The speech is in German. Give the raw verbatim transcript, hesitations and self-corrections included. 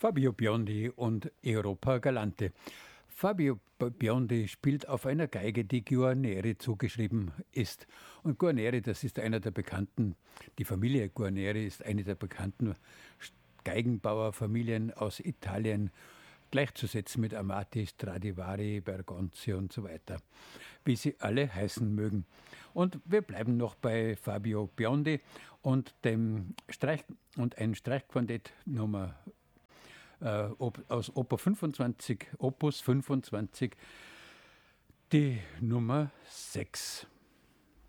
Fabio Biondi und Europa Galante. Fabio Biondi spielt auf einer Geige, die Guarneri zugeschrieben ist. Und Guarneri, das ist einer der bekannten, die Familie Guarneri ist eine der bekannten Geigenbauerfamilien aus Italien, gleichzusetzen mit Amati, Stradivari, Bergonzi und so weiter, wie sie alle heißen mögen. Und wir bleiben noch bei Fabio Biondi und dem Streich und ein Streichquartett Nummer äh, aus Oper fünfundzwanzig, Opus fünfundzwanzig, die Nummer sechs.